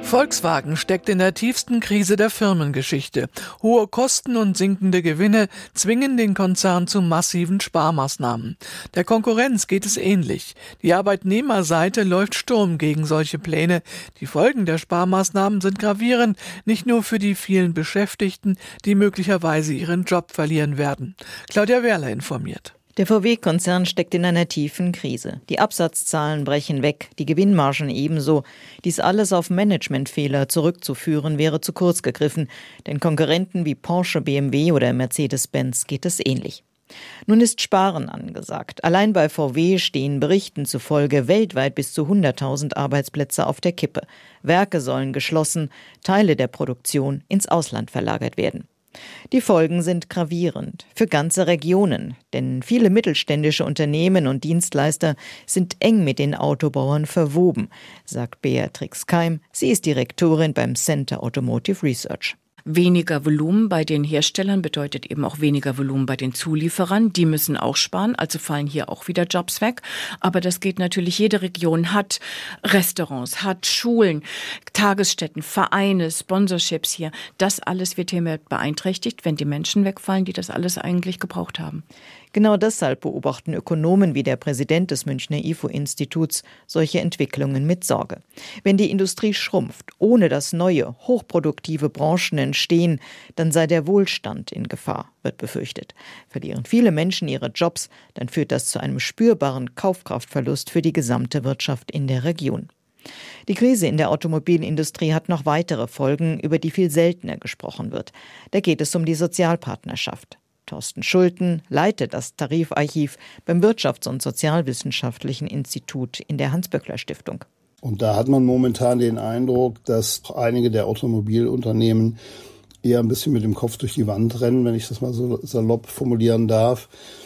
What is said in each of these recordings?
Volkswagen steckt in der tiefsten Krise der Firmengeschichte. Hohe Kosten und sinkende Gewinne zwingen den Konzern zu massiven Sparmaßnahmen. Der Konkurrenz geht es ähnlich. Die Arbeitnehmerseite läuft Sturm gegen solche Pläne. Die Folgen der Sparmaßnahmen sind gravierend, nicht nur für die vielen Beschäftigten, die möglicherweise ihren Job verlieren werden. Claudia Werler informiert. Der VW-Konzern steckt in einer tiefen Krise. Die Absatzzahlen brechen weg, die Gewinnmargen ebenso. Dies alles auf Managementfehler zurückzuführen, wäre zu kurz gegriffen. Den Konkurrenten wie Porsche, BMW oder Mercedes-Benz geht es ähnlich. Nun ist Sparen angesagt. Allein bei VW stehen Berichten zufolge weltweit bis zu 100.000 Arbeitsplätze auf der Kippe. Werke sollen geschlossen, Teile der Produktion ins Ausland verlagert werden. Die Folgen sind gravierend für ganze Regionen, denn viele mittelständische Unternehmen und Dienstleister sind eng mit den Autobauern verwoben, sagt Beatrix Keim. Sie ist Direktorin beim Center Automotive Research. Weniger Volumen bei den Herstellern bedeutet eben auch weniger Volumen bei den Zulieferern. Die müssen auch sparen, also fallen hier auch wieder Jobs weg. Aber das geht natürlich, jede Region hat Restaurants, hat Schulen, Tagesstätten, Vereine, Sponsorships hier. Das alles wird hiermit beeinträchtigt, wenn die Menschen wegfallen, die das alles eigentlich gebraucht haben. Genau deshalb beobachten Ökonomen wie der Präsident des Münchner IFO-Instituts solche Entwicklungen mit Sorge. Wenn die Industrie schrumpft, ohne dass neue, hochproduktive Branchen entstehen, dann sei der Wohlstand in Gefahr, wird befürchtet. Verlieren viele Menschen ihre Jobs, dann führt das zu einem spürbaren Kaufkraftverlust für die gesamte Wirtschaft in der Region. Die Krise in der Automobilindustrie hat noch weitere Folgen, über die viel seltener gesprochen wird. Da geht es um die Sozialpartnerschaft. Thorsten Schulten leitet das Tarifarchiv beim Wirtschafts- und Sozialwissenschaftlichen Institut in der Hans-Böckler-Stiftung. Und da hat man momentan den Eindruck, dass einige der Automobilunternehmen eher ein bisschen mit dem Kopf durch die Wand rennen, wenn ich das mal so salopp formulieren darf,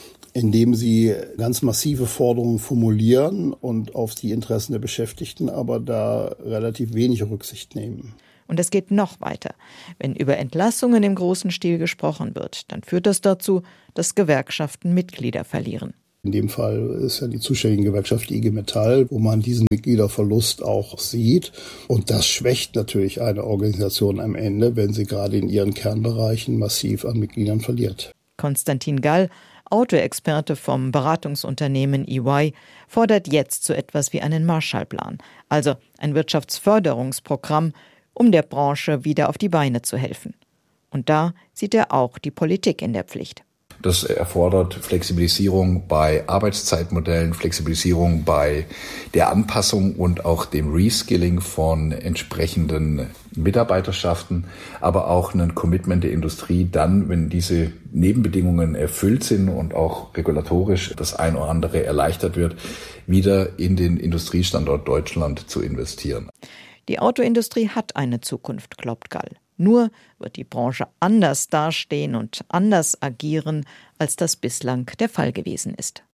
indem sie ganz massive Forderungen formulieren und auf die Interessen der Beschäftigten aber da relativ wenig Rücksicht nehmen. Und es geht noch weiter. Wenn über Entlassungen im großen Stil gesprochen wird, dann führt das dazu, dass Gewerkschaften Mitglieder verlieren. In dem Fall ist ja die zuständige Gewerkschaft IG Metall, wo man diesen Mitgliederverlust auch sieht. Und das schwächt natürlich eine Organisation am Ende, wenn sie gerade in ihren Kernbereichen massiv an Mitgliedern verliert. Konstantin Gall, Autoexperte vom Beratungsunternehmen EY, fordert jetzt so etwas wie einen Marshallplan, also ein Wirtschaftsförderungsprogramm, um der Branche wieder auf die Beine zu helfen. Und da sieht er auch die Politik in der Pflicht. Das erfordert Flexibilisierung bei Arbeitszeitmodellen, Flexibilisierung bei der Anpassung und auch dem Reskilling von entsprechenden Mitarbeiterschaften, aber auch ein Commitment der Industrie dann, wenn diese Nebenbedingungen erfüllt sind und auch regulatorisch das ein oder andere erleichtert wird, wieder in den Industriestandort Deutschland zu investieren. Die Autoindustrie hat eine Zukunft, glaubt Gall. Nur wird die Branche anders dastehen und anders agieren, als das bislang der Fall gewesen ist.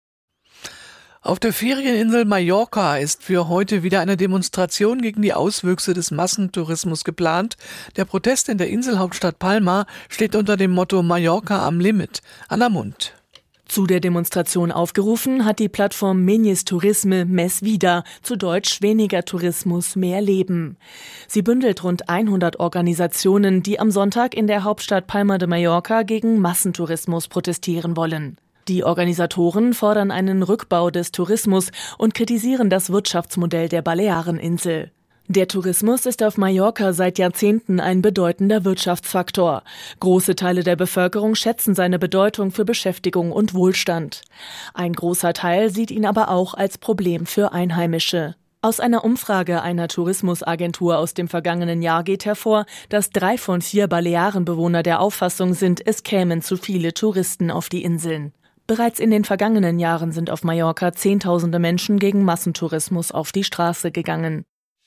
Auf der Ferieninsel Mallorca ist für heute wieder eine Demonstration gegen die Auswüchse des Massentourismus geplant. Der Protest in der Inselhauptstadt Palma steht unter dem Motto Mallorca am Limit. Anna Mund. Zu der Demonstration aufgerufen hat die Plattform Menyes Tourisme Més Vida, zu Deutsch weniger Tourismus, mehr Leben. Sie bündelt rund 100 Organisationen, die am Sonntag in der Hauptstadt Palma de Mallorca gegen Massentourismus protestieren wollen. Die Organisatoren fordern einen Rückbau des Tourismus und kritisieren das Wirtschaftsmodell der Baleareninsel. Der Tourismus ist auf Mallorca seit Jahrzehnten ein bedeutender Wirtschaftsfaktor. Große Teile der Bevölkerung schätzen seine Bedeutung für Beschäftigung und Wohlstand. Ein großer Teil sieht ihn aber auch als Problem für Einheimische. Aus einer Umfrage einer Tourismusagentur aus dem vergangenen Jahr geht hervor, dass 3 von 4 Balearenbewohner der Auffassung sind, es kämen zu viele Touristen auf die Inseln. Bereits in den vergangenen Jahren sind auf Mallorca Zehntausende Menschen gegen Massentourismus auf die Straße gegangen.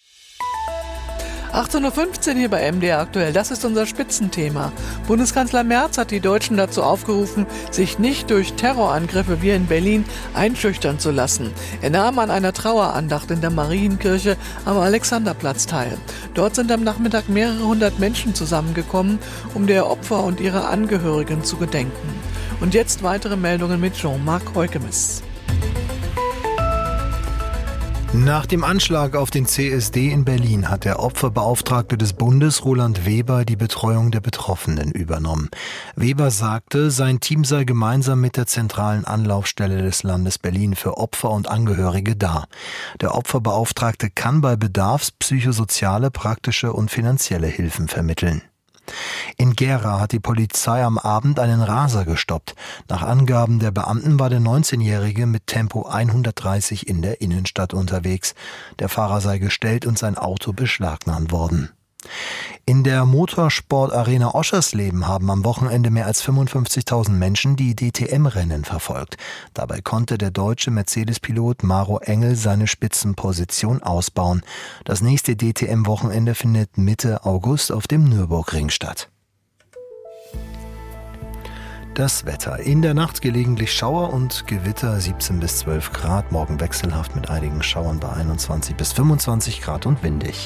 18.15 Uhr hier bei MDR aktuell, das ist unser Spitzenthema. Bundeskanzler Merz hat die Deutschen dazu aufgerufen, sich nicht durch Terrorangriffe wie in Berlin einschüchtern zu lassen. Er nahm an einer Trauerandacht in der Marienkirche am Alexanderplatz teil. Dort sind am Nachmittag mehrere hundert Menschen zusammengekommen, um der Opfer und ihrer Angehörigen zu gedenken. Und jetzt weitere Meldungen mit Jean-Marc Heukemes. Nach dem Anschlag auf den CSD in Berlin hat der Opferbeauftragte des Bundes, Roland Weber, die Betreuung der Betroffenen übernommen. Weber sagte, sein Team sei gemeinsam mit der zentralen Anlaufstelle des Landes Berlin für Opfer und Angehörige da. Der Opferbeauftragte kann bei Bedarf psychosoziale, praktische und finanzielle Hilfen vermitteln. In Gera hat die Polizei am Abend einen Raser gestoppt. Nach Angaben der Beamten war der 19-Jährige mit Tempo 130 in der Innenstadt unterwegs. Der Fahrer sei gestellt und sein Auto beschlagnahmt worden. In der Motorsportarena Oschersleben haben am Wochenende mehr als 55.000 Menschen die DTM-Rennen verfolgt. Dabei konnte der deutsche Mercedes-Pilot Maro Engel seine Spitzenposition ausbauen. Das nächste DTM-Wochenende findet Mitte August auf dem Nürburgring statt. Das Wetter. In der Nacht gelegentlich Schauer und Gewitter, 17 bis 12 Grad. Morgen wechselhaft mit einigen Schauern bei 21 bis 25 Grad und windig.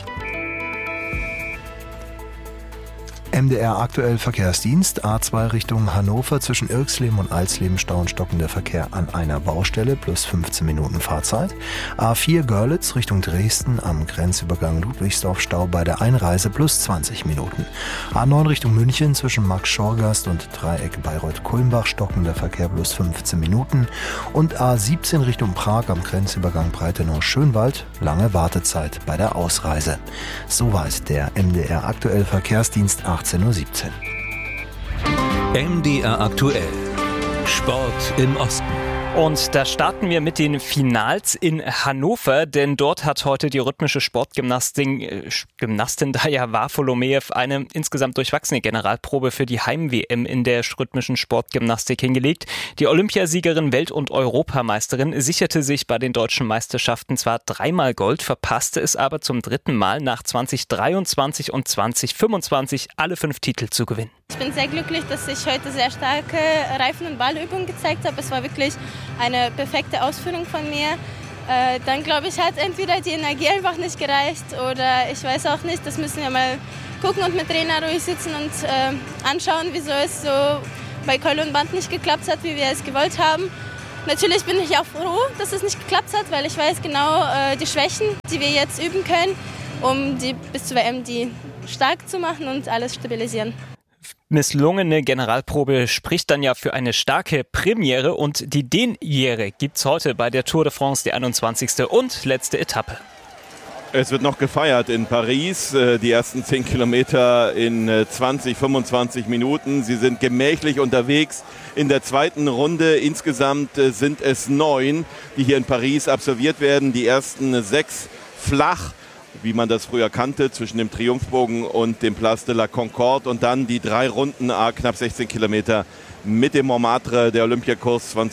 MDR aktuell Verkehrsdienst, A2 Richtung Hannover, zwischen Irxleben und Alsleben Stau und stockender Verkehr an einer Baustelle, plus 15 Minuten Fahrzeit. A4 Görlitz Richtung Dresden, am Grenzübergang Ludwigsdorf Stau bei der Einreise, plus 20 Minuten. A9 Richtung München, zwischen Max-Schorgast und Dreieck Bayreuth-Kulmbach, stockender Verkehr, plus 15 Minuten. Und A17 Richtung Prag, am Grenzübergang Breitenau-Schönwald, lange Wartezeit bei der Ausreise. Soweit der MDR aktuell Verkehrsdienst 18:17 Uhr. MDR aktuell. Sport im Osten. Und da starten wir mit den Finals in Hannover, denn dort hat heute die rhythmische Sportgymnastin Daja Varfolomeev eine insgesamt durchwachsene Generalprobe für die Heim-WM in der rhythmischen Sportgymnastik hingelegt. Die Olympiasiegerin, Welt- und Europameisterin sicherte sich bei den deutschen Meisterschaften zwar 3-mal Gold, verpasste es aber zum 3. Mal nach 2023 und 2025 alle 5 Titel zu gewinnen. Ich bin sehr glücklich, dass ich heute sehr starke Reifen- und Ballübungen gezeigt habe. Es war wirklich eine perfekte Ausführung von mir. Dann glaube ich, hat entweder die Energie einfach nicht gereicht oder ich weiß auch nicht. Das müssen wir mal gucken und mit Trainer ruhig sitzen und anschauen, wieso es so bei Keule und Band nicht geklappt hat, wie wir es gewollt haben. Natürlich bin ich auch froh, dass es nicht geklappt hat, weil ich weiß genau die Schwächen, die wir jetzt üben können, um die bis zur WM die stark zu machen und alles stabilisieren. Misslungene Generalprobe spricht dann ja für eine starke Premiere und die Denjäre gibt's heute bei der Tour de France, die 21. und letzte Etappe. Es wird noch gefeiert in Paris, die ersten 10 Kilometer in 20, 25 Minuten. Sie sind gemächlich unterwegs in der zweiten Runde. Insgesamt sind es 9, die hier in Paris absolviert werden. Die ersten 6 flach, wie man das früher kannte, zwischen dem Triumphbogen und dem Place de la Concorde. Und dann die 3 Runden, knapp 16 Kilometer mit dem Montmartre, der Olympiakurs von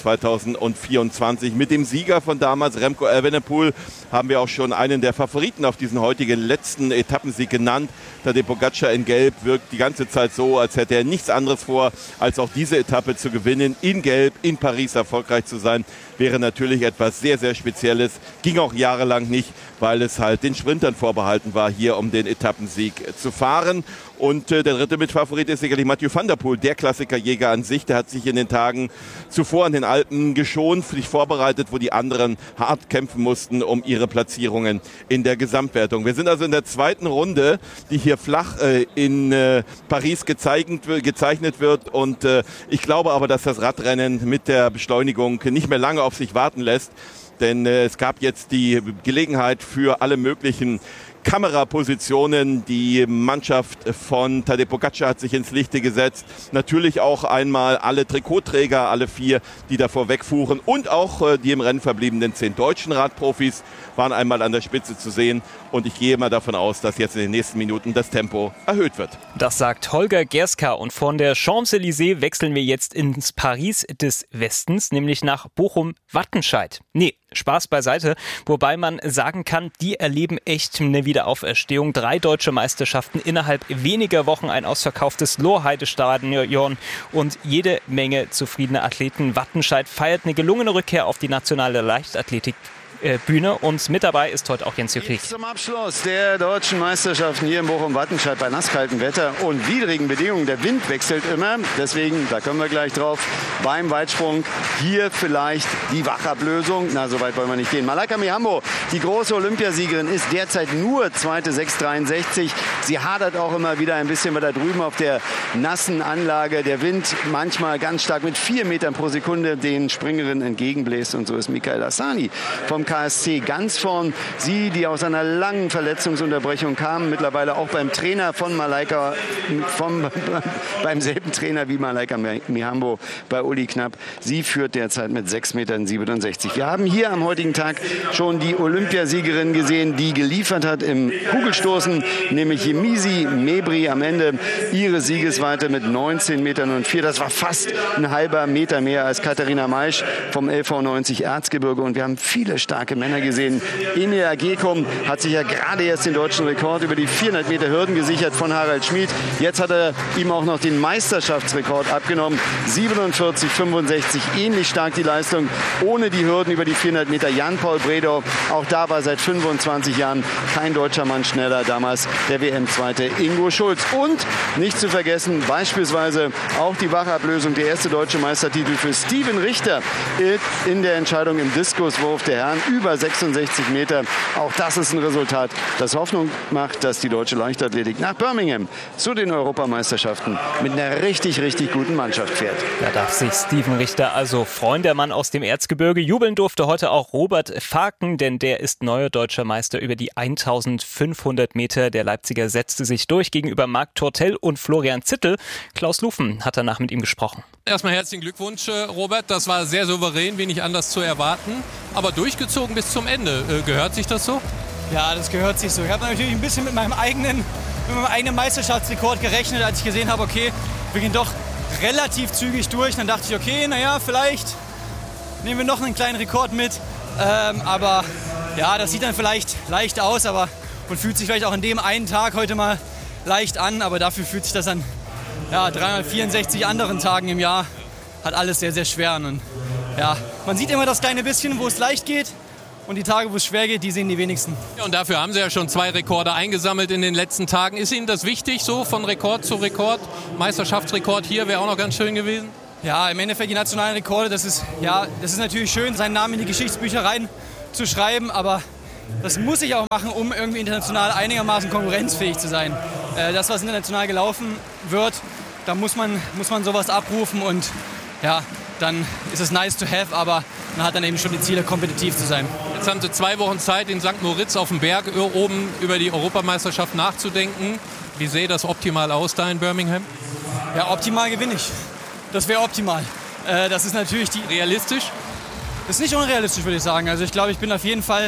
2024. Mit dem Sieger von damals, Remco Evenepoel, haben wir auch schon einen der Favoriten auf diesen heutigen letzten Etappensieg genannt. Tadej Pogačar in Gelb wirkt die ganze Zeit so, als hätte er nichts anderes vor, als auch diese Etappe zu gewinnen. In Gelb, in Paris erfolgreich zu sein, wäre natürlich etwas sehr, sehr Spezielles. Ging auch jahrelang nicht, weil es halt den Sprintern vorbehalten war, hier um den Etappensieg zu fahren. Und der dritte Mitfavorit ist sicherlich Mathieu van der Poel, der Klassikerjäger an sich. Der hat sich in den Tagen zuvor an den Alpen geschont, sich vorbereitet, wo die anderen hart kämpfen mussten um ihre Platzierungen in der Gesamtwertung. Wir sind also in der zweiten Runde, die hier flach in Paris gezeichnet wird. Und ich glaube aber, dass das Radrennen mit der Beschleunigung nicht mehr lange auf sich warten lässt. Denn es gab jetzt die Gelegenheit für alle möglichen Kamerapositionen. Die Mannschaft von Tadej Pogačar hat sich ins Lichte gesetzt. Natürlich auch einmal alle Trikotträger, alle 4, die davor wegfuhren. Und auch die im Rennen verbliebenen 10 deutschen Radprofis waren einmal an der Spitze zu sehen. Und ich gehe mal davon aus, dass jetzt in den nächsten Minuten das Tempo erhöht wird. Das sagt Holger Gerska. Und von der Champs-Élysées wechseln wir jetzt ins Paris des Westens, nämlich nach Bochum-Wattenscheid. Nee, Spaß beiseite. Wobei man sagen kann, die erleben echt eine Wiederauferstehung. 3 deutsche Meisterschaften innerhalb weniger Wochen, ein ausverkauftes Lohrheide-Stadion und jede Menge zufriedene Athleten. Wattenscheid feiert eine gelungene Rückkehr auf die nationale Leichtathletik Bühne. Und mit dabei ist heute auch Jens Jukrik. Zum Abschluss der deutschen Meisterschaften hier in Bochum-Wattenscheid bei nasskaltem Wetter und widrigen Bedingungen. Der Wind wechselt immer, deswegen, da kommen wir gleich drauf, beim Weitsprung hier vielleicht die Wachablösung. Na, so weit wollen wir nicht gehen. Malaika Mihambo, die große Olympiasiegerin, ist derzeit nur zweite 6,63. Sie hadert auch immer wieder ein bisschen, weil da drüben auf der nassen Anlage der Wind manchmal ganz stark mit 4 Metern pro Sekunde den Springerinnen entgegenbläst. Und so ist Michael Hassani vom KSC ganz vorn. Sie, die aus einer langen Verletzungsunterbrechung kam, mittlerweile auch beim Trainer von Malaika, beim selben Trainer wie Malaika Mihambo bei Uli Knapp. Sie führt derzeit mit 6,67 Metern. Wir haben hier am heutigen Tag schon die Olympiasiegerin gesehen, die geliefert hat im Kugelstoßen, nämlich Yemisi Mebri am Ende ihre Siegesweite mit 19,04 Metern. Das war fast ein halber Meter mehr als Katharina Maisch vom LV90 Erzgebirge. Und wir haben viele starke Männer gesehen. Emil Agekum hat sich ja gerade erst den deutschen Rekord über die 400 Meter Hürden gesichert von Harald Schmid. Jetzt hat er ihm auch noch den Meisterschaftsrekord abgenommen. 47,65. Ähnlich stark die Leistung ohne die Hürden über die 400 Meter. Jan-Paul Bredow, auch da war seit 25 Jahren kein deutscher Mann schneller. Damals der WM-Zweite Ingo Schulz. Und nicht zu vergessen, beispielsweise auch die Wachablösung, der erste deutsche Meistertitel für Steven Richter in der Entscheidung im Diskuswurf der Herren über 66 Meter. Auch das ist ein Resultat, das Hoffnung macht, dass die deutsche Leichtathletik nach Birmingham zu den Europameisterschaften mit einer richtig, richtig guten Mannschaft fährt. Da darf sich Steven Richter also freuen, der Mann aus dem Erzgebirge. Jubeln durfte heute auch Robert Faken, denn der ist neuer deutscher Meister über die 1500 Meter. Der Leipziger setzte sich durch gegenüber Marc Tortel und Florian Zittel. Klaus Lufen hat danach mit ihm gesprochen. Erstmal herzlichen Glückwunsch, Robert. Das war sehr souverän, wenig anders zu erwarten. Aber durchgezogen bis zum Ende. Gehört sich das so? Ja, das gehört sich so. Ich habe natürlich ein bisschen mit meinem eigenen Meisterschaftsrekord gerechnet, als ich gesehen habe, okay, wir gehen doch relativ zügig durch. Dann dachte ich, okay, naja, vielleicht nehmen wir noch einen kleinen Rekord mit. Aber ja, das sieht dann vielleicht leicht aus und fühlt sich vielleicht auch an dem einen Tag heute mal leicht an. Aber dafür fühlt sich das an 364 anderen Tagen im Jahr halt alles sehr, sehr schwer an. Und ja, man sieht immer das kleine bisschen, wo es leicht geht. Und die Tage, wo es schwer geht, die sehen die wenigsten. Ja, und dafür haben Sie ja schon 2 Rekorde eingesammelt in den letzten Tagen. Ist Ihnen das wichtig, so von Rekord zu Rekord? Meisterschaftsrekord hier wäre auch noch ganz schön gewesen? Ja, im Endeffekt die nationalen Rekorde, das ist natürlich schön, seinen Namen in die Geschichtsbücher reinzuschreiben, aber das muss ich auch machen, um irgendwie international einigermaßen konkurrenzfähig zu sein. Das, was international gelaufen wird, da muss man sowas abrufen und ja, dann ist es nice to have, aber man hat dann eben schon die Ziele, kompetitiv zu sein. Jetzt haben Sie 2 Wochen Zeit, in St. Moritz auf dem Berg oben über die Europameisterschaft nachzudenken. Wie sähe das optimal aus da in Birmingham? Ja, optimal gewinne ich. Das wäre optimal. Das ist natürlich realistisch? Das ist nicht unrealistisch, würde ich sagen. Also ich glaube, ich bin auf jeden Fall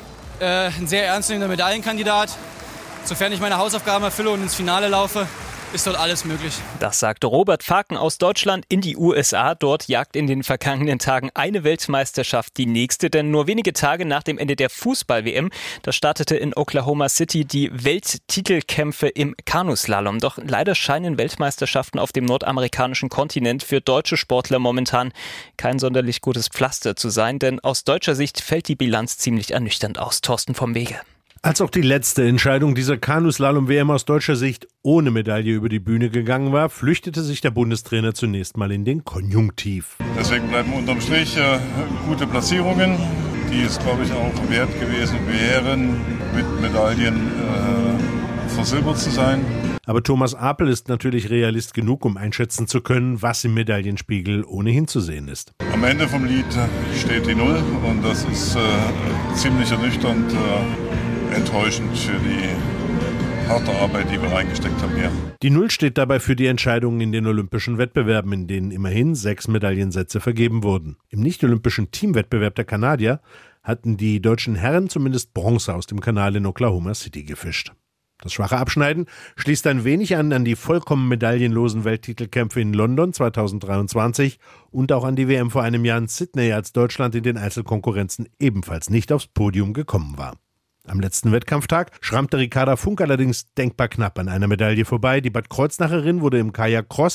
ein sehr ernstzunehmender Medaillenkandidat. Sofern ich meine Hausaufgaben erfülle und ins Finale laufe, ist dort alles möglich. Das sagte Robert Faken aus Deutschland in die USA. Dort jagt in den vergangenen Tagen eine Weltmeisterschaft die nächste. Denn nur wenige Tage nach dem Ende der Fußball-WM, da startete in Oklahoma City die Welttitelkämpfe im Kanuslalom. Doch leider scheinen Weltmeisterschaften auf dem nordamerikanischen Kontinent für deutsche Sportler momentan kein sonderlich gutes Pflaster zu sein. Denn aus deutscher Sicht fällt die Bilanz ziemlich ernüchternd aus. Thorsten vom Wege. Als auch die letzte Entscheidung dieser Kanuslalom-WM aus deutscher Sicht ohne Medaille über die Bühne gegangen war, flüchtete sich der Bundestrainer zunächst mal in den Konjunktiv. Deswegen bleiben unterm Strich gute Platzierungen, die es, glaube ich, auch wert gewesen wären, mit Medaillen versilbert zu sein. Aber Thomas Apel ist natürlich Realist genug, um einschätzen zu können, was im Medaillenspiegel ohnehin zu sehen ist. Am Ende vom Lied steht die 0 und das ist ziemlich ernüchternd. Enttäuschend für die harte Arbeit, die wir reingesteckt haben hier. Die 0 steht dabei für die Entscheidungen in den olympischen Wettbewerben, in denen immerhin 6 Medaillensätze vergeben wurden. Im nicht-olympischen Teamwettbewerb der Kanadier hatten die deutschen Herren zumindest Bronze aus dem Kanal in Oklahoma City gefischt. Das schwache Abschneiden schließt ein wenig an die vollkommen medaillenlosen Welttitelkämpfe in London 2023 und auch an die WM vor einem Jahr in Sydney, als Deutschland in den Einzelkonkurrenzen ebenfalls nicht aufs Podium gekommen war. Am letzten Wettkampftag schrammte Ricarda Funk allerdings denkbar knapp an einer Medaille vorbei. Die Bad Kreuznacherin wurde im Kajak-Cross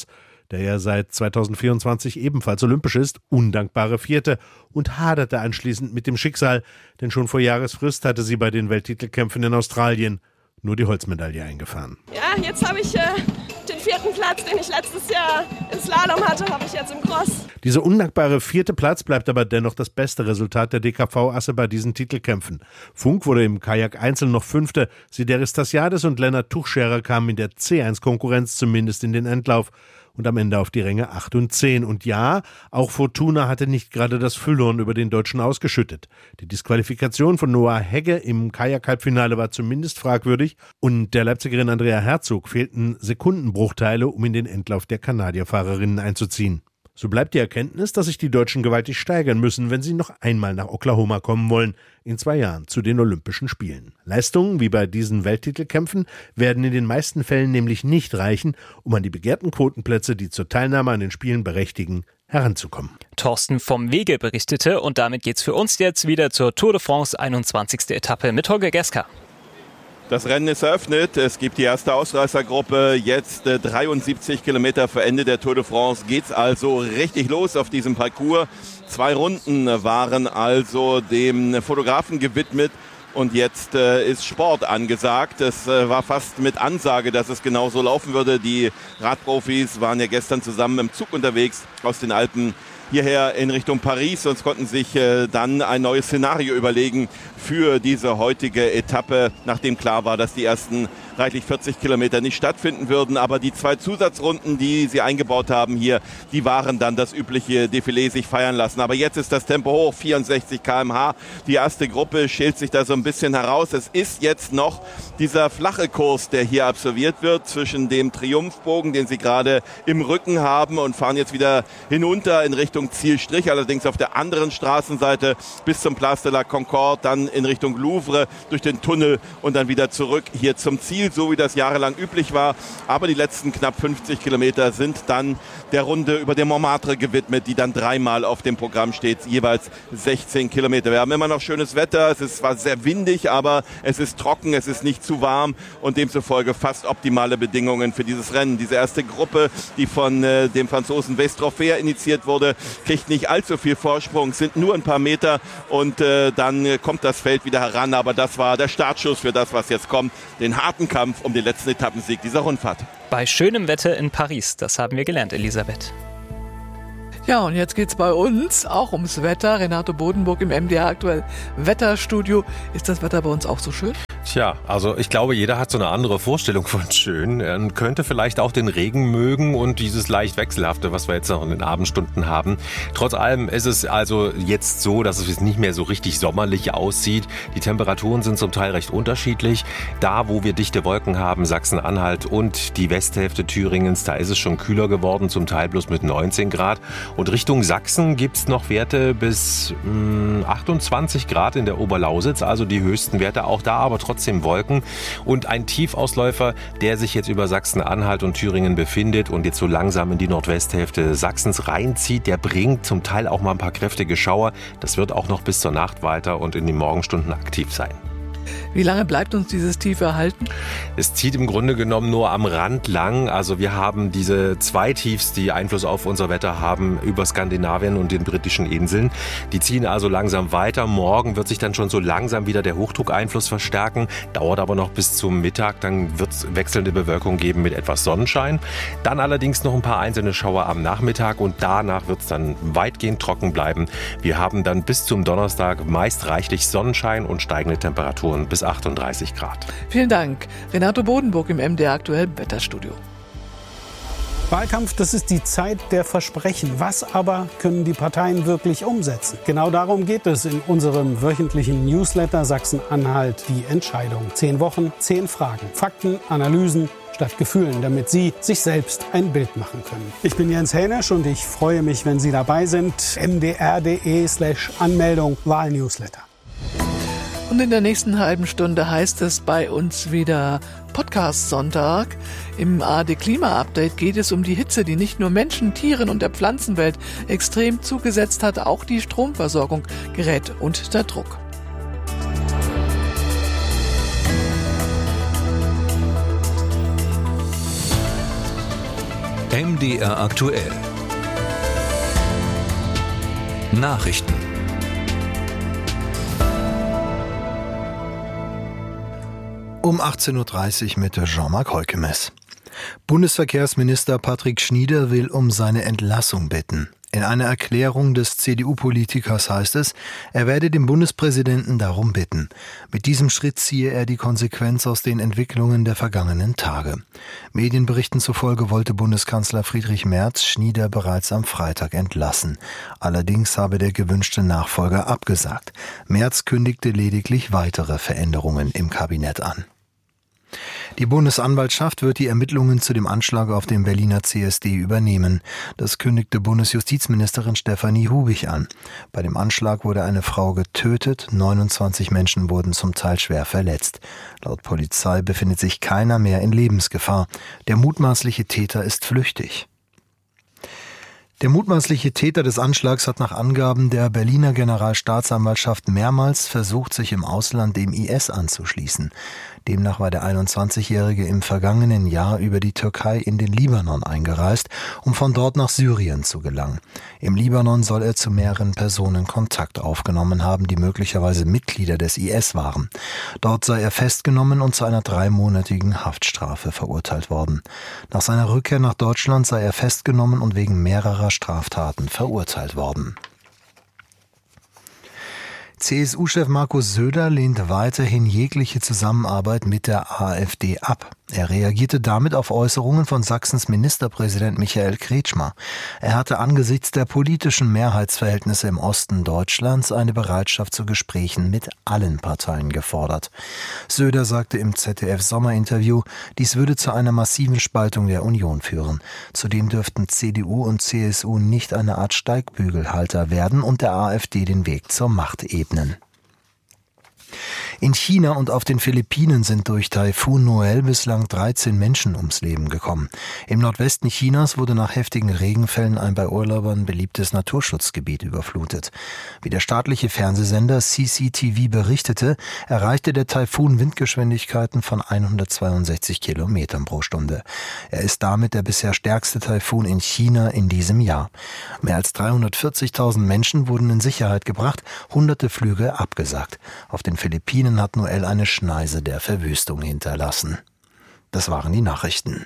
der ja seit 2024 ebenfalls olympisch ist, undankbare Vierte und haderte anschließend mit dem Schicksal, denn schon vor Jahresfrist hatte sie bei den Welttitelkämpfen in Australien nur die Holzmedaille eingefahren. Ja, jetzt habe ich den 4. Platz, den ich letztes Jahr im Slalom hatte, habe ich jetzt im Cross. Dieser undankbare 4. Platz bleibt aber dennoch das beste Resultat der DKV-Asse bei diesen Titelkämpfen. Funk wurde im Kajak Einzel noch 5., Sideris Tassiadis und Lennart Tuchscherer kamen in der C1-Konkurrenz zumindest in den Endlauf und am Ende auf die Ränge 8 und 10. Und ja, auch Fortuna hatte nicht gerade das Füllhorn über den Deutschen ausgeschüttet. Die Disqualifikation von Noah Hegge im Kajak-Halbfinale war zumindest fragwürdig und der Leipzigerin Andrea Herzog fehlten Sekundenbruchteile, um in den Endlauf der Kanadierfahrerinnen einzuziehen. So bleibt die Erkenntnis, dass sich die Deutschen gewaltig steigern müssen, wenn sie noch einmal nach Oklahoma kommen wollen, in 2 Jahren zu den Olympischen Spielen. Leistungen wie bei diesen Welttitelkämpfen werden in den meisten Fällen nämlich nicht reichen, um an die begehrten Quotenplätze, die zur Teilnahme an den Spielen berechtigen, heranzukommen. Thorsten vom Wege berichtete und damit geht's für uns jetzt wieder zur Tour de France 21. Etappe mit Holger Geska. Das Rennen ist eröffnet. Es gibt die erste Ausreißergruppe. Jetzt 73 Kilometer vor Ende der Tour de France geht's also richtig los auf diesem Parcours. 2 Runden waren also dem Fotografen gewidmet. Und jetzt ist Sport angesagt. Es war fast mit Ansage, dass es genau so laufen würde. Die Radprofis waren ja gestern zusammen im Zug unterwegs aus den Alpen hierher in Richtung Paris und konnten sich dann ein neues Szenario überlegen für diese heutige Etappe, nachdem klar war, dass die ersten reichlich 40 Kilometer nicht stattfinden würden. Aber die 2 Zusatzrunden, die sie eingebaut haben hier, die waren dann das übliche Defilé sich feiern lassen. Aber jetzt ist das Tempo hoch, 64 km/h. Die erste Gruppe schält sich da so ein bisschen heraus. Es ist jetzt noch dieser flache Kurs, der hier absolviert wird zwischen dem Triumphbogen, den sie gerade im Rücken haben, und fahren jetzt wieder hinunter in Richtung Zielstrich, allerdings auf der anderen Straßenseite bis zum Place de la Concorde, dann in Richtung Louvre durch den Tunnel und dann wieder zurück hier zum Ziel, so wie das jahrelang üblich war. Aber die letzten knapp 50 Kilometer sind dann der Runde über den Montmartre gewidmet, die dann 3-mal auf dem Programm steht, jeweils 16 Kilometer. Wir haben immer noch schönes Wetter, es ist zwar sehr windig, aber es ist trocken, es ist nicht zu warm und demzufolge fast optimale Bedingungen für dieses Rennen. Diese erste Gruppe, die von dem Franzosen Westrofer initiiert wurde, kriegt nicht allzu viel Vorsprung, sind nur ein paar Meter und dann kommt das Feld wieder heran. Aber das war der Startschuss für das, was jetzt kommt, den harten Kampf um den letzten Etappensieg dieser Rundfahrt. Bei schönem Wetter in Paris, das haben wir gelernt, Elisabeth. Ja, und jetzt geht's bei uns auch ums Wetter. Renate Bodenburg im MDR aktuell Wetterstudio. Ist das Wetter bei uns auch so schön? Tja, also ich glaube, jeder hat so eine andere Vorstellung von schön. Er könnte vielleicht auch den Regen mögen und dieses leicht wechselhafte, was wir jetzt noch in den Abendstunden haben. Trotz allem ist es also jetzt so, dass es nicht mehr so richtig sommerlich aussieht. Die Temperaturen sind zum Teil recht unterschiedlich. Da, wo wir dichte Wolken haben, Sachsen-Anhalt und die Westhälfte Thüringens, da ist es schon kühler geworden, zum Teil bloß mit 19 Grad. Und Richtung Sachsen gibt's noch Werte bis 28 Grad in der Oberlausitz, also die höchsten Werte auch da, aber trotzdem Wolken und ein Tiefausläufer, der sich jetzt über Sachsen-Anhalt und Thüringen befindet und jetzt so langsam in die Nordwesthälfte Sachsens reinzieht, der bringt zum Teil auch mal ein paar kräftige Schauer. Das wird auch noch bis zur Nacht weiter und in den Morgenstunden aktiv sein. Wie lange bleibt uns dieses Tief erhalten? Es zieht im Grunde genommen nur am Rand lang. Also wir haben diese 2 Tiefs, die Einfluss auf unser Wetter haben, über Skandinavien und den britischen Inseln. Die ziehen also langsam weiter. Morgen wird sich dann schon so langsam wieder der Hochdruckeinfluss verstärken. Dauert aber noch bis zum Mittag. Dann wird es wechselnde Bewölkung geben mit etwas Sonnenschein. Dann allerdings noch ein paar einzelne Schauer am Nachmittag und danach wird es dann weitgehend trocken bleiben. Wir haben dann bis zum Donnerstag meist reichlich Sonnenschein und steigende Temperaturen bis 38 Grad. Vielen Dank. Renate Bodenburg im MDR aktuell Wetterstudio. Wahlkampf, das ist die Zeit der Versprechen. Was aber können die Parteien wirklich umsetzen? Genau darum geht es in unserem wöchentlichen Newsletter Sachsen-Anhalt die Entscheidung. 10 Wochen, 10 Fragen, Fakten, Analysen statt Gefühlen, damit Sie sich selbst ein Bild machen können. Ich bin Jens Hänisch und ich freue mich, wenn Sie dabei sind. mdr.de/Anmeldung Wahlnewsletter. Und in der nächsten halben Stunde heißt es bei uns wieder Podcast-Sonntag. Im ARD-Klima-Update geht es um die Hitze, die nicht nur Menschen, Tieren und der Pflanzenwelt extrem zugesetzt hat. Auch die Stromversorgung gerät unter Druck. MDR aktuell. Nachrichten. Um 18.30 Uhr mit Jean-Marc Heukemes. Bundesverkehrsminister Patrick Schnieder will um seine Entlassung bitten. In einer Erklärung des CDU-Politikers heißt es, er werde den Bundespräsidenten darum bitten. Mit diesem Schritt ziehe er die Konsequenz aus den Entwicklungen der vergangenen Tage. Medienberichten zufolge wollte Bundeskanzler Friedrich Merz Schnieder bereits am Freitag entlassen. Allerdings habe der gewünschte Nachfolger abgesagt. Merz kündigte lediglich weitere Veränderungen im Kabinett an. Die Bundesanwaltschaft wird die Ermittlungen zu dem Anschlag auf dem Berliner CSD übernehmen. Das kündigte Bundesjustizministerin Stefanie Hubich an. Bei dem Anschlag wurde eine Frau getötet, 29 Menschen wurden zum Teil schwer verletzt. Laut Polizei befindet sich keiner mehr in Lebensgefahr. Der mutmaßliche Täter ist flüchtig. Der mutmaßliche Täter des Anschlags hat nach Angaben der Berliner Generalstaatsanwaltschaft mehrmals versucht, sich im Ausland dem IS anzuschließen. Demnach war der 21-Jährige im vergangenen Jahr über die Türkei in den Libanon eingereist, um von dort nach Syrien zu gelangen. Im Libanon soll er zu mehreren Personen Kontakt aufgenommen haben, die möglicherweise Mitglieder des IS waren. Dort sei er festgenommen und zu einer 3-monatigen Haftstrafe verurteilt worden. Nach seiner Rückkehr nach Deutschland sei er festgenommen und wegen mehrerer Straftaten verurteilt worden. CSU-Chef Markus Söder lehnt weiterhin jegliche Zusammenarbeit mit der AfD ab. Er reagierte damit auf Äußerungen von Sachsens Ministerpräsident Michael Kretschmer. Er hatte angesichts der politischen Mehrheitsverhältnisse im Osten Deutschlands eine Bereitschaft zu Gesprächen mit allen Parteien gefordert. Söder sagte im ZDF-Sommerinterview, dies würde zu einer massiven Spaltung der Union führen. Zudem dürften CDU und CSU nicht eine Art Steigbügelhalter werden und der AfD den Weg zur Macht ebnen. In China und auf den Philippinen sind durch Taifun Noel bislang 13 Menschen ums Leben gekommen. Im Nordwesten Chinas wurde nach heftigen Regenfällen ein bei Urlaubern beliebtes Naturschutzgebiet überflutet. Wie der staatliche Fernsehsender CCTV berichtete, erreichte der Taifun Windgeschwindigkeiten von 162 Kilometern pro Stunde. Er ist damit der bisher stärkste Taifun in China in diesem Jahr. Mehr als 340.000 Menschen wurden in Sicherheit gebracht, hunderte Flüge abgesagt. Auf den Philippinen hat Noel eine Schneise der Verwüstung hinterlassen. Das waren die Nachrichten.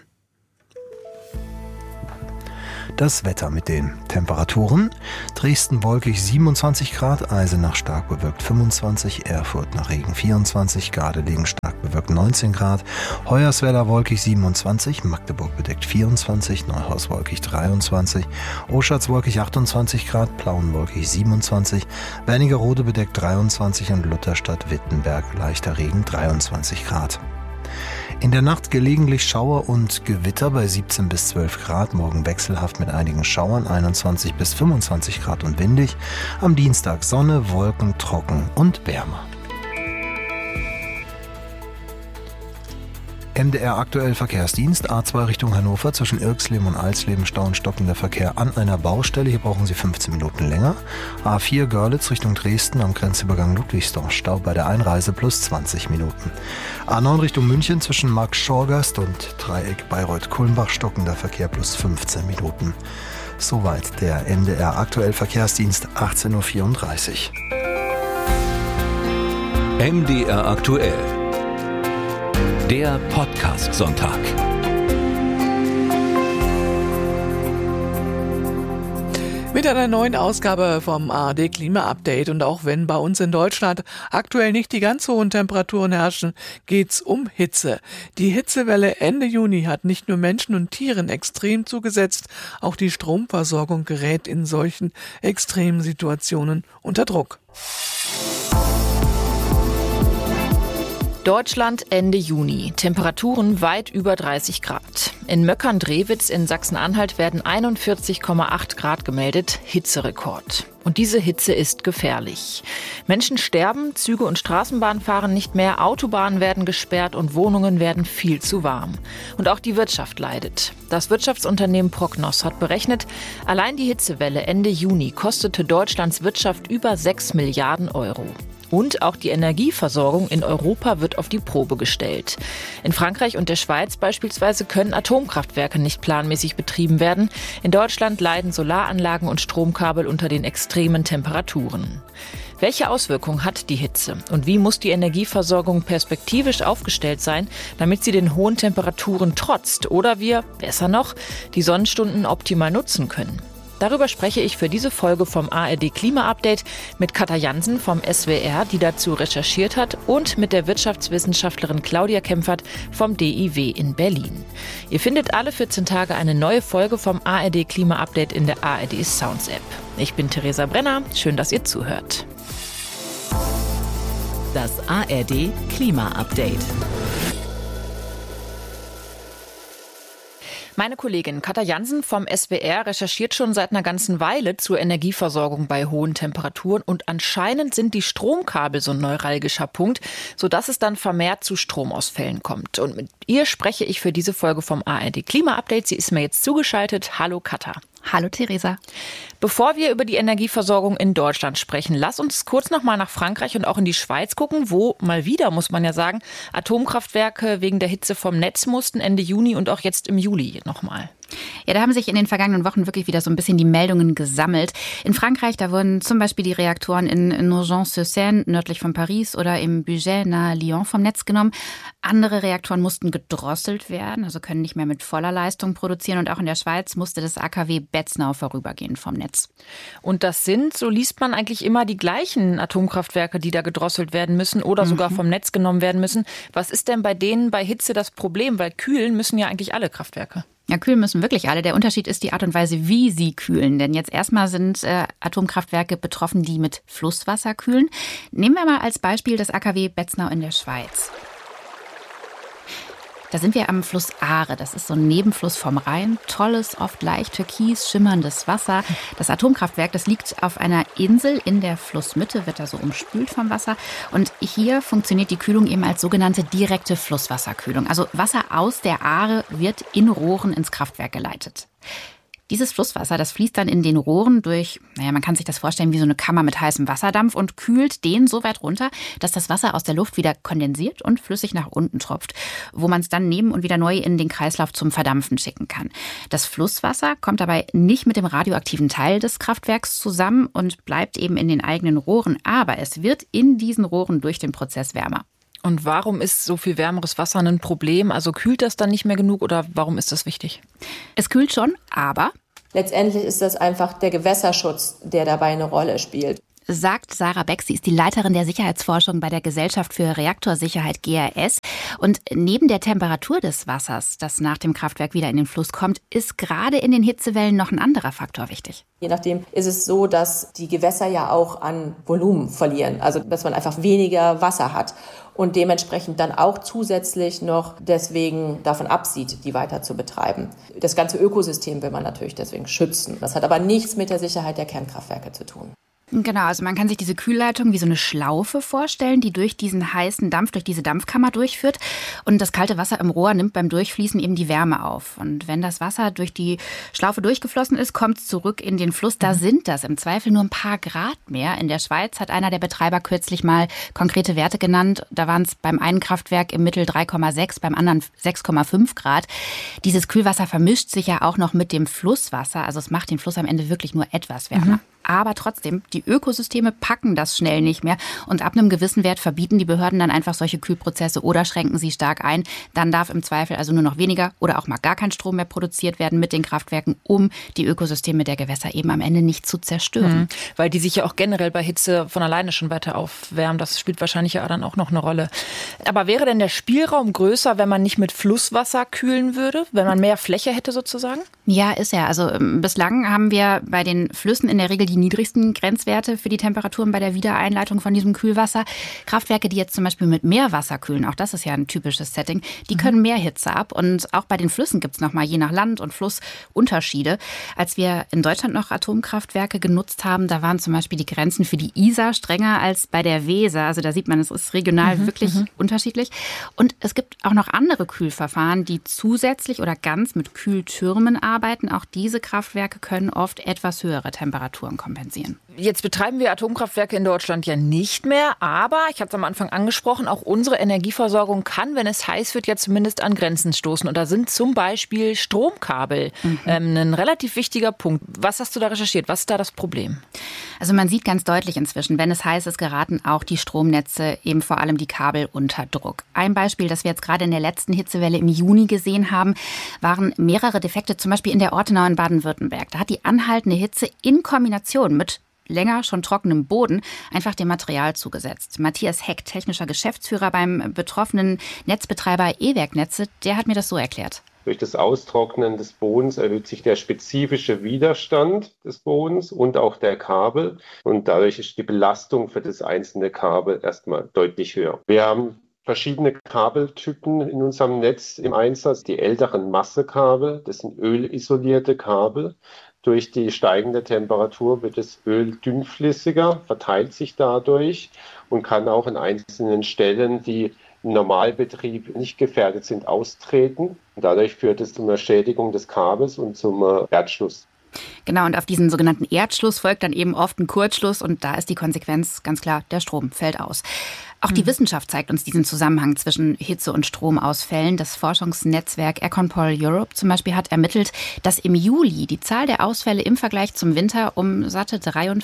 Das Wetter mit den Temperaturen. Dresden wolkig 27 Grad, Eisenach stark bewölkt 25, Erfurt nach Regen 24, Gardelegen stark bewölkt 19 Grad, Hoyerswerda wolkig 27, Magdeburg bedeckt 24, Neuhaus wolkig 23, Oschatz wolkig 28 Grad, Plauen wolkig 27, Wernigerode bedeckt 23 und Lutherstadt-Wittenberg leichter Regen 23 Grad. In der Nacht gelegentlich Schauer und Gewitter bei 17 bis 12 Grad, morgen wechselhaft mit einigen Schauern, 21 bis 25 Grad und windig. Am Dienstag Sonne, Wolken, trocken und wärmer. MDR aktuell Verkehrsdienst, A2 Richtung Hannover, zwischen Irxleben und Alsleben Stau und stockender Verkehr an einer Baustelle, hier brauchen Sie 15 Minuten länger. A4 Görlitz Richtung Dresden am Grenzübergang Ludwigsdorf, Stau bei der Einreise plus 20 Minuten. A9 Richtung München zwischen Markt-Schorgast und Dreieck Bayreuth-Kulmbach, stockender Verkehr plus 15 Minuten. Soweit der MDR aktuell Verkehrsdienst, 18.34 Uhr. MDR aktuell. Der Podcast-Sonntag. Mit einer neuen Ausgabe vom ARD Klima-Update und auch wenn bei uns in Deutschland aktuell nicht die ganz hohen Temperaturen herrschen, geht's um Hitze. Die Hitzewelle Ende Juni hat nicht nur Menschen und Tieren extrem zugesetzt, auch die Stromversorgung gerät in solchen extremen Situationen unter Druck. Deutschland Ende Juni. Temperaturen weit über 30 Grad. In Möckern-Drewitz in Sachsen-Anhalt werden 41,8 Grad gemeldet, Hitzerekord. Und diese Hitze ist gefährlich. Menschen sterben, Züge und Straßenbahnen fahren nicht mehr, Autobahnen werden gesperrt und Wohnungen werden viel zu warm. Und auch die Wirtschaft leidet. Das Wirtschaftsunternehmen Prognos hat berechnet, allein die Hitzewelle Ende Juni kostete Deutschlands Wirtschaft über 6 Milliarden Euro. Und auch die Energieversorgung in Europa wird auf die Probe gestellt. In Frankreich und der Schweiz beispielsweise können Atomkraftwerke nicht planmäßig betrieben werden. In Deutschland leiden Solaranlagen und Stromkabel unter den extremen Temperaturen. Welche Auswirkungen hat die Hitze und wie muss die Energieversorgung perspektivisch aufgestellt sein, damit sie den hohen Temperaturen trotzt oder wir, besser noch, die Sonnenstunden optimal nutzen können? Darüber spreche ich für diese Folge vom ARD Klima-Update mit Katja Jansen vom SWR, die dazu recherchiert hat, und mit der Wirtschaftswissenschaftlerin Claudia Kempfert vom DIW in Berlin. Ihr findet alle 14 Tage eine neue Folge vom ARD Klima-Update in der ARD Sounds App. Ich bin Theresa Brenner, schön, dass ihr zuhört. Das ARD Klima-Update. Meine Kollegin Katja Jansen vom SWR recherchiert schon seit einer ganzen Weile zur Energieversorgung bei hohen Temperaturen und anscheinend sind die Stromkabel so ein neuralgischer Punkt, sodass es dann vermehrt zu Stromausfällen kommt. Und mit ihr spreche ich für diese Folge vom ARD Klima-Update. Sie ist mir jetzt zugeschaltet. Hallo Katja. Hallo Theresa. Bevor wir über die Energieversorgung in Deutschland sprechen, lass uns kurz noch mal nach Frankreich und auch in die Schweiz gucken, wo mal wieder, muss man ja sagen, Atomkraftwerke wegen der Hitze vom Netz mussten Ende Juni und auch jetzt im Juli nochmal. Ja, da haben sich in den vergangenen Wochen wirklich wieder so ein bisschen die Meldungen gesammelt. In Frankreich, da wurden zum Beispiel die Reaktoren in Nogent-sur-Seine nördlich von Paris oder im Bugey nahe Lyon vom Netz genommen. Andere Reaktoren mussten gedrosselt werden, also können nicht mehr mit voller Leistung produzieren. Und auch in der Schweiz musste das AKW Betznau vorübergehen vom Netz. Und das sind, so liest man, eigentlich immer die gleichen Atomkraftwerke, die da gedrosselt werden müssen oder sogar vom Netz genommen werden müssen. Was ist denn bei denen bei Hitze das Problem? Weil kühlen müssen ja eigentlich alle Kraftwerke. Ja, kühlen müssen wirklich alle. Der Unterschied ist die Art und Weise, wie sie kühlen. Denn jetzt erstmal sind Atomkraftwerke betroffen, die mit Flusswasser kühlen. Nehmen wir mal als Beispiel das AKW Betznau in der Schweiz. Da sind wir am Fluss Aare. Das ist so ein Nebenfluss vom Rhein. Tolles, oft leicht türkis schimmerndes Wasser. Das Atomkraftwerk, das liegt auf einer Insel in der Flussmitte, wird da so umspült vom Wasser. Und hier funktioniert die Kühlung eben als sogenannte direkte Flusswasserkühlung. Also Wasser aus der Aare wird in Rohren ins Kraftwerk geleitet. Dieses Flusswasser, das fließt dann in den Rohren durch, man kann sich das vorstellen wie so eine Kammer mit heißem Wasserdampf und kühlt den so weit runter, dass das Wasser aus der Luft wieder kondensiert und flüssig nach unten tropft, wo man es dann nehmen und wieder neu in den Kreislauf zum Verdampfen schicken kann. Das Flusswasser kommt dabei nicht mit dem radioaktiven Teil des Kraftwerks zusammen und bleibt eben in den eigenen Rohren, aber es wird in diesen Rohren durch den Prozess wärmer. Und warum ist so viel wärmeres Wasser ein Problem? Also kühlt das dann nicht mehr genug oder warum ist das wichtig? Es kühlt schon, aber letztendlich ist das einfach der Gewässerschutz, der dabei eine Rolle spielt. Sagt Sarah Beck. Sie ist die Leiterin der Sicherheitsforschung bei der Gesellschaft für Reaktorsicherheit GRS. Und neben der Temperatur des Wassers, das nach dem Kraftwerk wieder in den Fluss kommt, ist gerade in den Hitzewellen noch ein anderer Faktor wichtig. Je nachdem ist es so, dass die Gewässer ja auch an Volumen verlieren, also dass man einfach weniger Wasser hat und dementsprechend dann auch zusätzlich noch deswegen davon absieht, die weiter zu betreiben. Das ganze Ökosystem will man natürlich deswegen schützen. Das hat aber nichts mit der Sicherheit der Kernkraftwerke zu tun. Genau, also man kann sich diese Kühlleitung wie so eine Schlaufe vorstellen, die durch diesen heißen Dampf, durch diese Dampfkammer durchführt. Und das kalte Wasser im Rohr nimmt beim Durchfließen eben die Wärme auf. Und wenn das Wasser durch die Schlaufe durchgeflossen ist, kommt es zurück in den Fluss. Da sind das im Zweifel nur ein paar Grad mehr. In der Schweiz hat einer der Betreiber kürzlich mal konkrete Werte genannt. Da waren es beim einen Kraftwerk im Mittel 3,6, beim anderen 6,5 Grad. Dieses Kühlwasser vermischt sich ja auch noch mit dem Flusswasser. Also es macht den Fluss am Ende wirklich nur etwas wärmer. Aber trotzdem, die Ökosysteme packen das schnell nicht mehr. Und ab einem gewissen Wert verbieten die Behörden dann einfach solche Kühlprozesse oder schränken sie stark ein. Dann darf im Zweifel also nur noch weniger oder auch mal gar kein Strom mehr produziert werden mit den Kraftwerken, um die Ökosysteme der Gewässer eben am Ende nicht zu zerstören. Weil die sich ja auch generell bei Hitze von alleine schon weiter aufwärmen. Das spielt wahrscheinlich ja dann auch noch eine Rolle. Aber wäre denn der Spielraum größer, wenn man nicht mit Flusswasser kühlen würde? Wenn man mehr Fläche hätte sozusagen? Ja, ist er. Also bislang haben wir bei den Flüssen in der Regel die niedrigsten Grenzwerte für die Temperaturen bei der Wiedereinleitung von diesem Kühlwasser. Kraftwerke, die jetzt zum Beispiel mit Meerwasser kühlen, auch das ist ja ein typisches Setting, die können mehr Hitze ab. Und auch bei den Flüssen gibt es nochmal je nach Land und Fluss Unterschiede. Als wir in Deutschland noch Atomkraftwerke genutzt haben, da waren zum Beispiel die Grenzen für die Isar strenger als bei der Weser. Also da sieht man, es ist regional wirklich unterschiedlich. Und es gibt auch noch andere Kühlverfahren, die zusätzlich oder ganz mit Kühltürmen arbeiten. arbeiten. Auch diese Kraftwerke können oft etwas höhere Temperaturen kompensieren. Jetzt betreiben wir Atomkraftwerke in Deutschland ja nicht mehr, aber ich habe es am Anfang angesprochen, auch unsere Energieversorgung kann, wenn es heiß wird, ja zumindest an Grenzen stoßen. Und da sind zum Beispiel Stromkabel ein relativ wichtiger Punkt. Was hast du da recherchiert? Was ist da das Problem? Also man sieht ganz deutlich inzwischen, wenn es heiß ist, geraten auch die Stromnetze, eben vor allem die Kabel, unter Druck. Ein Beispiel, das wir jetzt gerade in der letzten Hitzewelle im Juni gesehen haben, waren mehrere Defekte, zum Beispiel in der Ortenau in Baden-Württemberg. Da hat die anhaltende Hitze in Kombination mit länger schon trockenem Boden einfach dem Material zugesetzt. Matthias Heck, technischer Geschäftsführer beim betroffenen Netzbetreiber E-Werk Netze, der hat mir das so erklärt. Durch das Austrocknen des Bodens erhöht sich der spezifische Widerstand des Bodens und auch der Kabel. Und dadurch ist die Belastung für das einzelne Kabel erstmal deutlich höher. Wir haben verschiedene Kabeltypen in unserem Netz im Einsatz. Die älteren Massekabel, das sind ölisolierte Kabel. Durch die steigende Temperatur wird das Öl dünnflüssiger, verteilt sich dadurch und kann auch an einzelnen Stellen, die im Normalbetrieb nicht gefährdet sind, austreten. Und dadurch führt es zu einer Schädigung des Kabels und zum Erdschluss. Genau, und auf diesen sogenannten Erdschluss folgt dann eben oft ein Kurzschluss und da ist die Konsequenz ganz klar, der Strom fällt aus. Auch die Wissenschaft zeigt uns diesen Zusammenhang zwischen Hitze- und Stromausfällen. Das Forschungsnetzwerk Econpol Europe zum Beispiel hat ermittelt, dass im Juli die Zahl der Ausfälle im Vergleich zum Winter um satte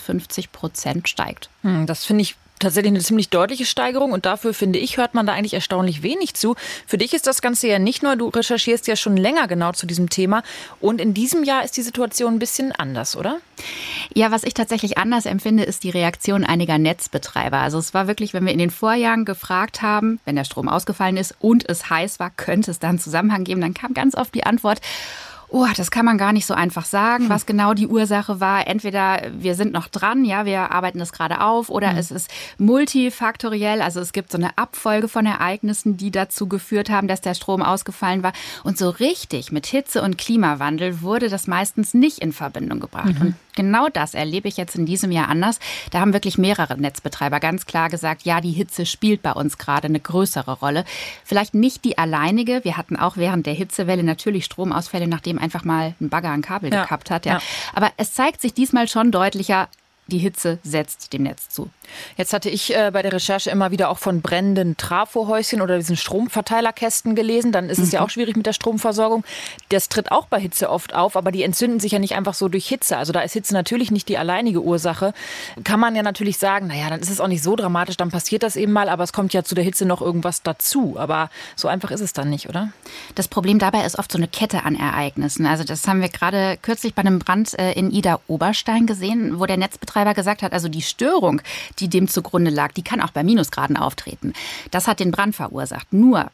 53% steigt. Das finde ich tatsächlich eine ziemlich deutliche Steigerung und dafür, finde ich, hört man da eigentlich erstaunlich wenig zu. Für dich ist das Ganze ja nicht neu, du recherchierst ja schon länger genau zu diesem Thema und in diesem Jahr ist die Situation ein bisschen anders, oder? Ja, was ich tatsächlich anders empfinde, ist die Reaktion einiger Netzbetreiber. Also es war wirklich, wenn wir in den Vorjahren gefragt haben, wenn der Strom ausgefallen ist und es heiß war, könnte es da einen Zusammenhang geben, dann kam ganz oft die Antwort, oh, das kann man gar nicht so einfach sagen, was genau die Ursache war. Entweder wir sind noch dran, ja, wir arbeiten das gerade auf, oder es ist multifaktoriell, also es gibt so eine Abfolge von Ereignissen, die dazu geführt haben, dass der Strom ausgefallen war. Und so richtig mit Hitze und Klimawandel wurde das meistens nicht in Verbindung gebracht. Und genau das erlebe ich jetzt in diesem Jahr anders. Da haben wirklich mehrere Netzbetreiber ganz klar gesagt, ja, die Hitze spielt bei uns gerade eine größere Rolle. Vielleicht nicht die alleinige. Wir hatten auch während der Hitzewelle natürlich Stromausfälle, nachdem einfach mal ein Bagger ein Kabel gekappt hat. Ja. Aber es zeigt sich diesmal schon deutlicher, die Hitze setzt dem Netz zu. Jetzt hatte ich bei der Recherche immer wieder auch von brennenden Trafohäuschen oder diesen Stromverteilerkästen gelesen. Dann ist es ja auch schwierig mit der Stromversorgung. Das tritt auch bei Hitze oft auf, aber die entzünden sich ja nicht einfach so durch Hitze. Also da ist Hitze natürlich nicht die alleinige Ursache. Kann man ja natürlich sagen, naja, dann ist es auch nicht so dramatisch, dann passiert das eben mal, aber es kommt ja zu der Hitze noch irgendwas dazu. Aber so einfach ist es dann nicht, oder? Das Problem dabei ist oft so eine Kette an Ereignissen. Also das haben wir gerade kürzlich bei einem Brand in Idar-Oberstein gesehen, wo der Netzbetreiber gesagt hat, also die Störung, die dem zugrunde lag, die kann auch bei Minusgraden auftreten. Das hat den Brand verursacht. Nur